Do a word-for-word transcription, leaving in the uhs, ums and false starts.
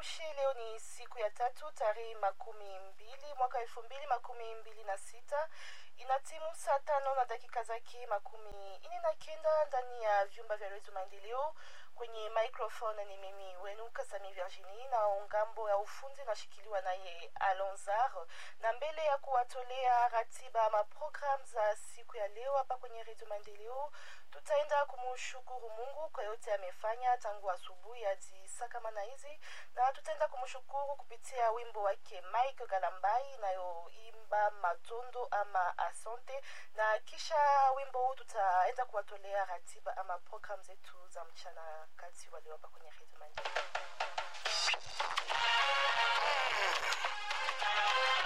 Tukumbushe leo ni siku ya tatu tarehe makumi mbili mwaka elfu mbili makumi mbili na sita. Inatimu saa tano na dakika zake makumi ine na kenda ndani ya vyumba vya Redio Maendeleo. Kwenye microphone ni mimi wenu Kasami Virginie, na ngambo ya ufundi nashikiliwa naye Alonzar, na mbele ya kuwatolea ratiba ama program za siku ya leo hapa kwenye Redio Maendeleo, tutaenda kumshukuru Mungu kwa yote amefanya tangu asubuhi hadi saa kama na hizi, na tutaenda kumshukuru kupitia wimbo wake Mike Galambai nayoimba Matondo ama Asante, na kisha wimbo huu tutaenda kuwatolea ratiba ama program zetu za mchana kati wa leo hapa kwenye Redio Maendeleo.